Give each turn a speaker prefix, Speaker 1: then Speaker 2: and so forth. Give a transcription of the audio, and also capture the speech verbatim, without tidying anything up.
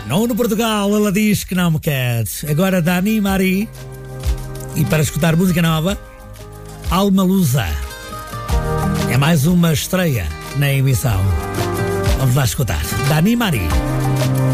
Speaker 1: Não no Portugal, ela diz que não me quer. Agora Dani Mari. E para escutar música nova, Alma Lusa. É mais uma estreia na emissão. Vamos lá escutar. Dani Mari.